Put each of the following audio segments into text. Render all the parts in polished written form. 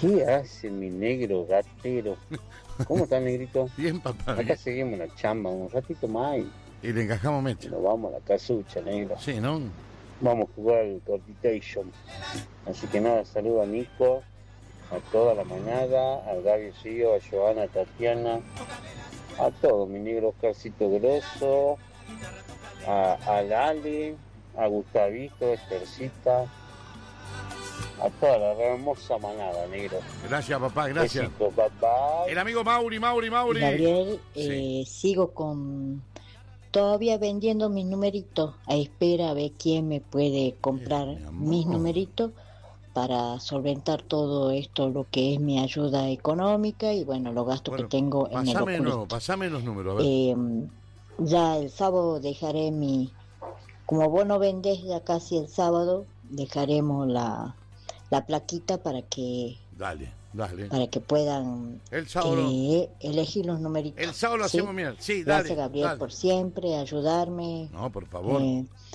¿Qué hace mi negro gatero? ¿Cómo está, negrito? Bien, papá, Acá bien. seguimos la chamba un ratito más Y le encajamos y mecha. nos vamos a la casucha, negro. Sí, ¿no? Vamos a jugar al Cortitation. Así que nada, saludo a Nico, a toda la manada, a Gaby Río, a Joana, a Tatiana, a todo, mi negro Oscarcito Grosso, a Lali, a Gustavito, a Estercita, a toda la hermosa manada, negro. Gracias, papá, gracias. Besitos, bye bye. El amigo Mauri. Gabriel, Sí. sigo con todavía vendiendo mis numeritos a espera a ver quién me puede comprar Mi amor. mis numeritos para solventar todo esto, lo que es mi ayuda económica y bueno, los gastos Bueno, que tengo en el oculista. pasame los números, a ver. Ya el sábado dejaré como vos no vendés ya casi el sábado, dejaremos la plaquita Dale. para que puedan El sábado. elegir los numeritos. El sábado lo ¿sí? hacemos, mira. Sí, Gracias, dale. Gabriel, dale. por siempre ayudarme No, por favor.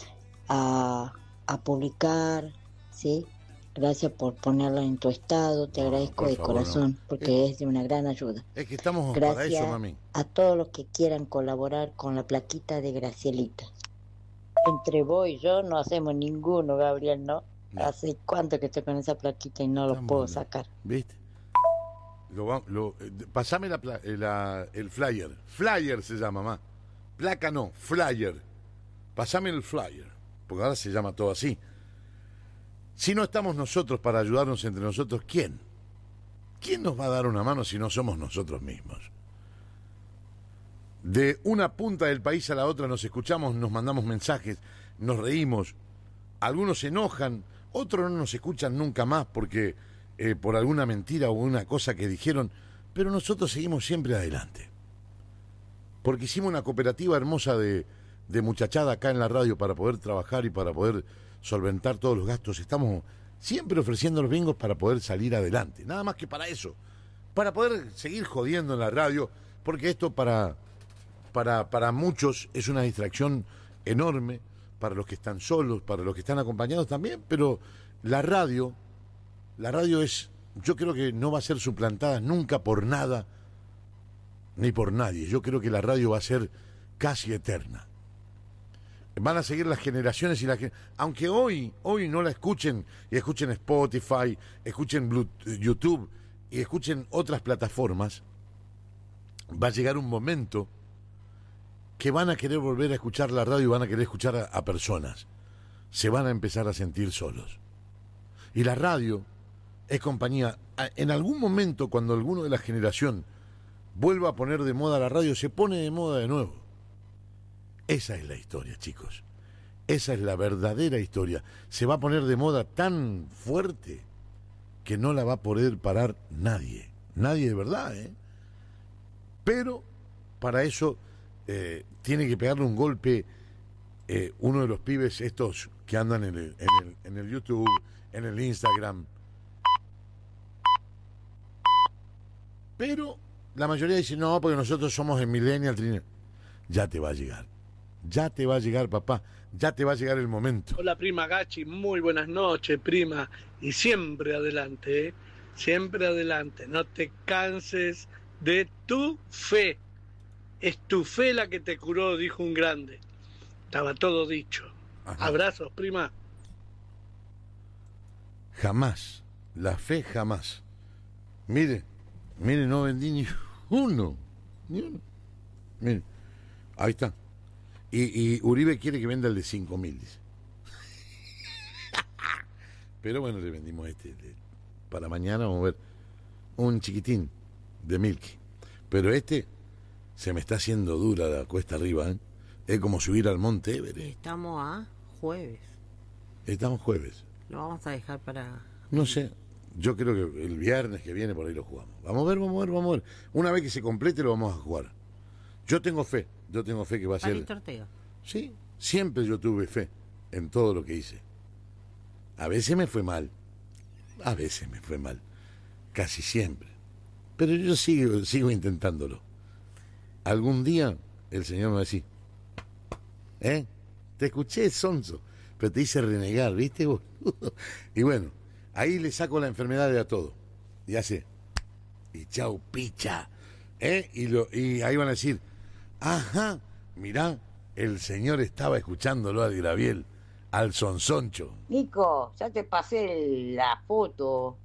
a publicar, ¿sí? Gracias por ponerla en tu estado, te No, agradezco por de favor, corazón, no. porque es de una gran ayuda. Es que estamos para Gracias eso, mami. a todos los que quieran colaborar con la plaquita de Gracielita. Entre vos y yo no hacemos ninguno, Gabriel, ¿no? No. Hace cuánto que estoy con esa plaquita y no lo Estamos puedo hablando. sacar. ¿Viste? Pasame el flyer. Flyer se llama, mamá. Placa no, flyer. Pasame el flyer. Porque ahora se llama todo así. Si no estamos nosotros para ayudarnos entre nosotros, ¿quién? ¿Quién nos va a dar una mano si no somos nosotros mismos? De una punta del país a la otra nos escuchamos, nos mandamos mensajes, nos reímos. Algunos se enojan, otros no nos escuchan nunca más porque por alguna mentira o una cosa que dijeron, pero nosotros seguimos siempre adelante. Porque hicimos una cooperativa hermosa de muchachada acá en la radio para poder trabajar y para poder solventar todos los gastos. Estamos siempre ofreciendo los bingos para poder salir adelante. Nada más que para eso. Para poder seguir jodiendo en la radio, porque esto para muchos es una distracción enorme, para los que están solos, para los que están acompañados también, pero la radio es, yo creo que no va a ser suplantada nunca por nada, ni por nadie. Yo creo que la radio va a ser casi eterna. Van a seguir las generaciones aunque hoy no la escuchen y escuchen Spotify, escuchen YouTube y escuchen otras plataformas, va a llegar un momento que van a querer volver a escuchar la radio y van a querer escuchar a personas. Se van a empezar a sentir solos. Y la radio es compañía. En algún momento, cuando alguno de la generación vuelva a poner de moda la radio, se pone de moda de nuevo. Esa es la historia, chicos. Esa es la verdadera historia. Se va a poner de moda tan fuerte que no la va a poder parar nadie. Nadie de verdad, ¿eh? Pero para eso tiene que pegarle un golpe uno de los pibes estos que andan en el YouTube, en el Instagram. Pero la mayoría dice, no, porque nosotros somos el millennial. Ya te va a llegar. Ya te va a llegar, papá. Ya te va a llegar el momento. Hola, prima Gachi. Muy buenas noches, prima. Y siempre adelante, ¿eh? Siempre adelante. No te canses de tu fe. Es tu fe la que te curó, dijo un grande. Estaba todo dicho. Ajá. Abrazos, prima. Jamás. La fe jamás. Mire, no vendí ni uno. Mire, ahí está. Y Uribe quiere que venda el de 5.000, dice. Pero bueno, le vendimos para mañana vamos a ver un chiquitín de Milky. Pero se me está haciendo dura la cuesta arriba, ¿eh? Es como subir al Monte Everest. Estamos a jueves. Estamos jueves. Lo vamos a dejar para... No sé, yo creo que el viernes que viene por ahí lo jugamos. Vamos a ver. Una vez que se complete lo vamos a jugar. Yo tengo fe que va a ser... Palito Ortega. Sí, siempre yo tuve fe en todo lo que hice. A veces me fue mal, casi siempre. Pero yo sigo intentándolo. Algún día el Señor me va a decir, te escuché, sonso, pero te hice renegar, ¿viste, boludo? Y bueno, ahí le saco la enfermedad a todo. y hace, y chau picha, y ahí van a decir, ajá, mirá, el señor estaba escuchándolo al Graviel, al Sonsoncho. Nico, ya te pasé la foto.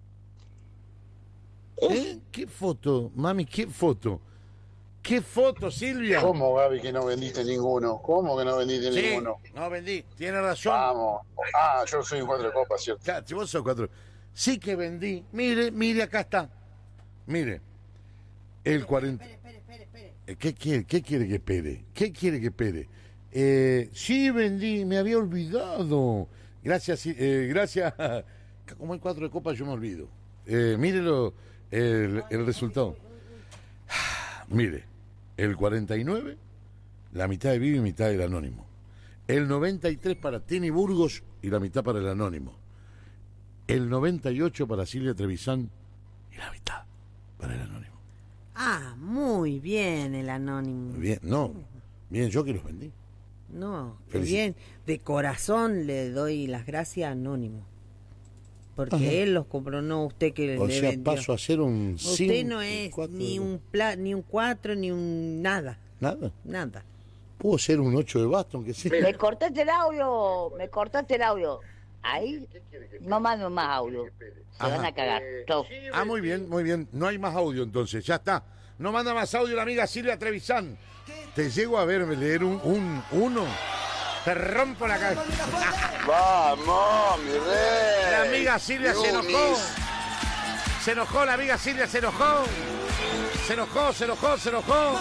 ¿Qué foto, mami? ¿Qué foto? ¿Qué foto, Silvia? ¿Cómo, Gaby, que no vendiste ninguno? ¿Cómo que no vendiste Sí, ninguno? no vendí, tiene razón. Vamos. Yo soy un 4 copas, ¿cierto? Claro, si vos sos 4. Sí que vendí. Mire, acá está. Mire. El 40. ¿Qué quiere que espere? ¿Qué quiere que espere? Sí, vendí, me había olvidado. Gracias, gracias. Como hay 4 de copas, yo me olvido. Mírelo, el resultado. Mire, el 49, la mitad de Vivi y mitad del Anónimo. El 93 para Tini Burgos y la mitad para el Anónimo. El 98 para Silvia Trevisan y la mitad para el Anónimo. Ah, muy bien el Anónimo. Bien, no, bien, yo que los vendí. No, Felici- bien. De corazón le doy las gracias a Anónimo. Porque Ajá. él los compró, no usted que O le sea, vendió. paso a ser un 5. Usted no es ni un 4, ni un nada. Nada. Nada. Puedo ser un 8 de Baston, que sea. Me cortaste el audio. Ahí no mando más audio. Se Ajá. van a cagar. Chau. Ah, muy bien, muy bien. No hay más audio entonces, ya está. No manda más audio la amiga Silvia Trevisan. Te llego a ver leer un uno. Te rompo la cabeza. Vamos, mi rey. La amiga Silvia se enojó. Se enojó, la amiga Silvia se enojó. Se enojó.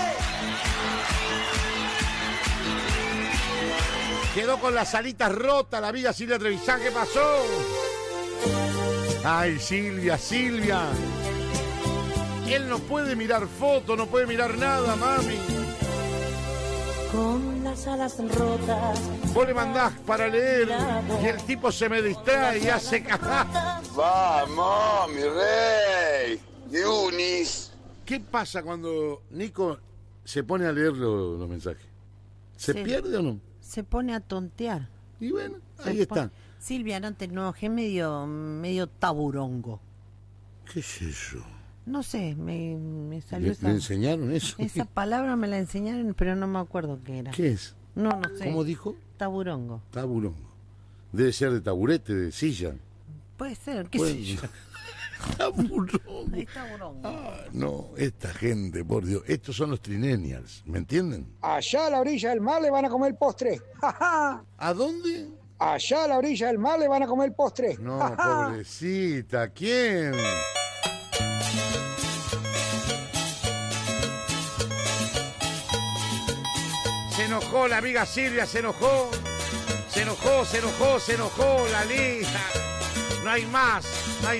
Quedó con las alitas rotas la amiga Silvia Trevisan. ¿Qué pasó? Ay, Silvia. Él no puede mirar fotos, no puede mirar nada, mami. Con las alas rotas. Vos le mandás para leer y el tipo se me distrae y hace cagar. Vamos, mi rey. Yunis. ¿Qué pasa cuando Nico se pone a leer los mensajes? ¿Se Sí. pierde o no? Se pone a tontear. Y bueno, Se ahí pone- está. Silvia, no te enojes, medio taburongo. ¿Qué es eso? No sé, me salió ¿Le esa, enseñaron eso? esa palabra, me la enseñaron, pero no me acuerdo qué era. ¿Qué es? No sé. ¿Cómo dijo? Taburongo. Taburongo. Debe ser de taburete, de silla. Puede ser, qué Puede sé yo. ser. Taburongo. Ahí taburongo. Ah, no, esta gente, por Dios. Estos son los trinennials, ¿me entienden? Allá a la orilla del mar le van a comer postre. ¡Ja, ja! ¿A dónde? Allá a la orilla del mar le van a comer postre. No, ¡Ja, ja! pobrecita, ¿quién? Se enojó la amiga Silvia, se enojó, la lija. No hay más, no hay